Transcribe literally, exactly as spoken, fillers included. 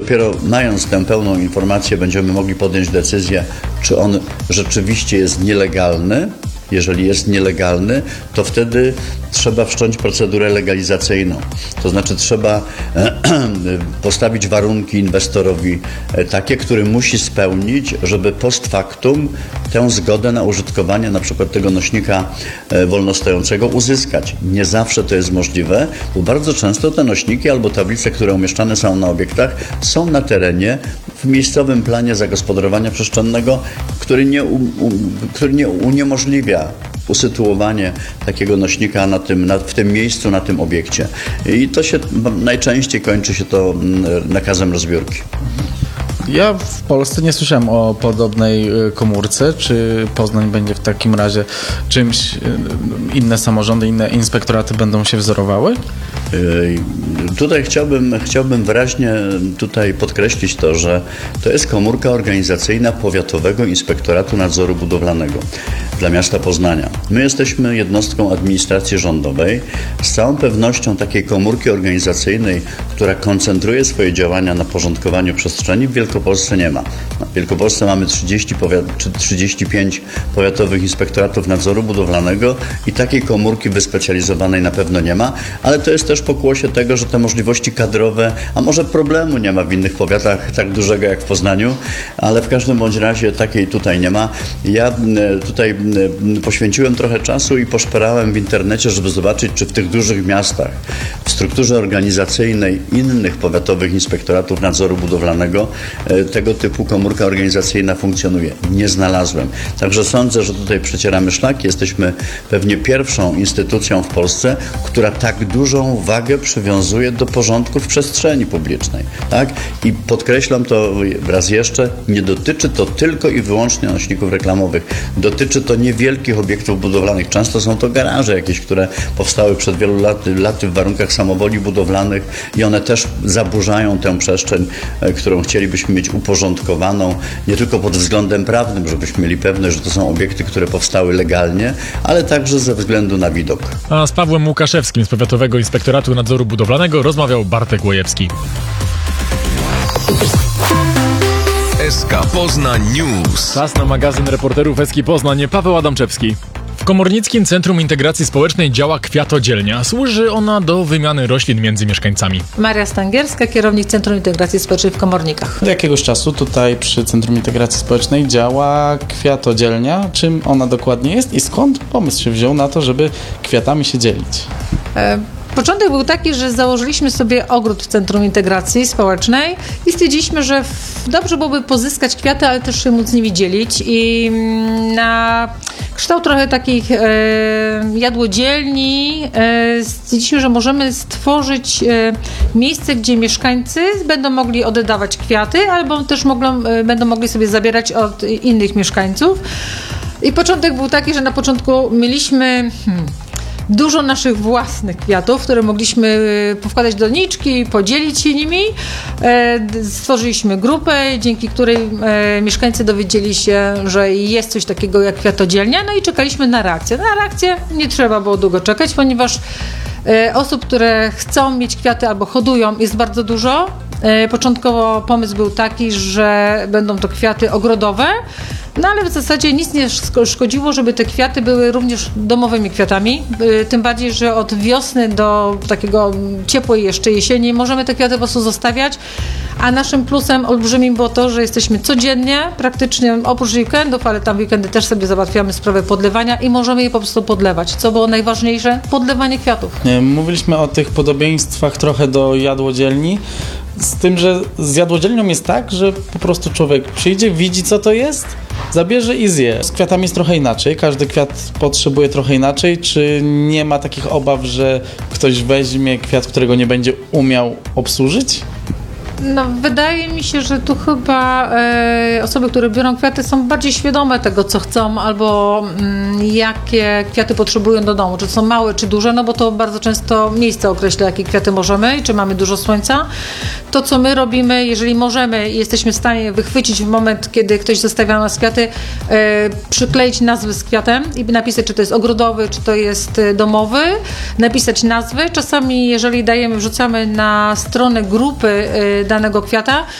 dopiero mając tę pełną informację będziemy mogli podjąć decyzję, czy on rzeczywiście jest nielegalny. Jeżeli jest nielegalny, to wtedy trzeba wszcząć procedurę legalizacyjną. To znaczy trzeba postawić warunki inwestorowi takie, które musi spełnić, żeby post factum tę zgodę na użytkowanie na przykład tego nośnika wolnostojącego uzyskać. Nie zawsze to jest możliwe, bo bardzo często te nośniki albo tablice, które umieszczane są na obiektach, są na terenie w miejscowym planie zagospodarowania przestrzennego, który nie, u, u, który nie uniemożliwia usytuowanie takiego nośnika na tym, na, w tym miejscu, na tym obiekcie. I to się najczęściej kończy się to nakazem rozbiórki. Ja w Polsce nie słyszałem o podobnej komórce. Czy Poznań będzie w takim razie czymś, inne samorządy, inne inspektoraty będą się wzorowały? Tutaj chciałbym, chciałbym wyraźnie tutaj podkreślić to, że to jest komórka organizacyjna Powiatowego Inspektoratu Nadzoru Budowlanego dla miasta Poznania. My jesteśmy jednostką administracji rządowej. Z całą pewnością takiej komórki organizacyjnej, która koncentruje swoje działania na porządkowaniu przestrzeni, w Wielkopolsce nie ma. W Wielkopolsce mamy trzydzieści powiat- czy trzydzieści pięć powiatowych inspektoratów nadzoru budowlanego i takiej komórki wyspecjalizowanej na pewno nie ma, ale to jest też pokłosie tego, że te możliwości kadrowe, a może problemu nie ma w innych powiatach tak dużego jak w Poznaniu, ale w każdym bądź razie takiej tutaj nie ma. Ja tutaj poświęciłem trochę czasu i poszperałem w internecie, żeby zobaczyć, czy w tych dużych miastach w strukturze organizacyjnej innych powiatowych inspektoratów nadzoru budowlanego tego typu komórka organizacyjna funkcjonuje. Nie znalazłem. Także sądzę, że tutaj przecieramy szlaki. Jesteśmy pewnie pierwszą instytucją w Polsce, która tak dużą wagę przywiązuje do porządku w przestrzeni publicznej. Tak? I podkreślam to raz jeszcze, nie dotyczy to tylko i wyłącznie nośników reklamowych. Dotyczy to niewielkich obiektów budowlanych. Często są to garaże jakieś, które powstały przed wielu laty, laty w warunkach samowoli budowlanych i one też zaburzają tę przestrzeń, którą chcielibyśmy mieć uporządkowaną, nie tylko pod względem prawnym, żebyśmy mieli pewność, że to są obiekty, które powstały legalnie, ale także ze względu na widok. A z Pawłem Łukaszewskim z Powiatowego Inspektoratu Nadzoru Budowlanego rozmawiał Bartek Łojewski. S K Poznań News. Czas na magazyn reporterów S K Poznań. Paweł Adamczewski. W Komornickim Centrum Integracji Społecznej działa kwiatodzielnia. Służy ona do wymiany roślin między mieszkańcami. Maria Stangierska, kierownik Centrum Integracji Społecznej w Komornikach. Od jakiegoś czasu tutaj przy Centrum Integracji Społecznej działa kwiatodzielnia. Czym ona dokładnie jest i skąd pomysł się wziął na to, żeby kwiatami się dzielić? E- Początek był taki, że założyliśmy sobie ogród w Centrum Integracji Społecznej i stwierdziliśmy, że dobrze byłoby pozyskać kwiaty, ale też się móc z nimi dzielić i na kształt trochę takich e, jadłodzielni e, stwierdziliśmy, że możemy stworzyć e, miejsce, gdzie mieszkańcy będą mogli oddawać kwiaty, albo też mogą, e, będą mogli sobie zabierać od innych mieszkańców. I początek był taki, że na początku mieliśmy... Hmm, dużo naszych własnych kwiatów, które mogliśmy powkładać do doniczki, podzielić się nimi. Stworzyliśmy grupę, dzięki której mieszkańcy dowiedzieli się, że jest coś takiego jak kwiatodzielnia, no i czekaliśmy na reakcję. Na reakcję nie trzeba było długo czekać, ponieważ osób, które chcą mieć kwiaty albo hodują, jest bardzo dużo. Początkowo pomysł był taki, że będą to kwiaty ogrodowe, no ale w zasadzie nic nie szkodziło, żeby te kwiaty były również domowymi kwiatami. Tym bardziej, że od wiosny do takiego ciepłej jeszcze jesieni możemy te kwiaty po prostu zostawiać. A naszym plusem olbrzymim było to, że jesteśmy codziennie, praktycznie oprócz weekendów, ale tam weekendy też sobie załatwiamy sprawę podlewania i możemy je po prostu podlewać. Co było najważniejsze? Podlewanie kwiatów. Mówiliśmy o tych podobieństwach trochę do jadłodzielni. Z tym, że z jadłodzielnią jest tak, że po prostu człowiek przyjdzie, widzi co to jest, zabierze i zje. Z kwiatami jest trochę inaczej, każdy kwiat potrzebuje trochę inaczej. Czy nie ma takich obaw, że ktoś weźmie kwiat, którego nie będzie umiał obsłużyć? No, wydaje mi się, że tu chyba e, osoby, które biorą kwiaty, są bardziej świadome tego, co chcą, albo mm, jakie kwiaty potrzebują do domu, czy są małe, czy duże, no bo to bardzo często miejsce określa, jakie kwiaty możemy i czy mamy dużo słońca. To, co my robimy, jeżeli możemy i jesteśmy w stanie wychwycić w moment, kiedy ktoś zostawia nas kwiaty, e, przykleić nazwy z kwiatem i napisać, czy to jest ogrodowy, czy to jest domowy, napisać nazwy. Czasami, jeżeli dajemy, wrzucamy na stronę grupy e, danego kwiata,